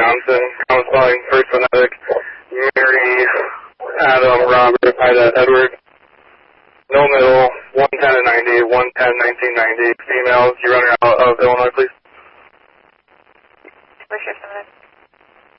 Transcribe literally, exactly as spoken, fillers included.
Johnson, counseling, first phonetic, Mary, Adam, Robert, Ida, Edward. No middle, one ten to ninety, one ten, nineteen ninety. Females, you runner out of Illinois, please. Where's your phone?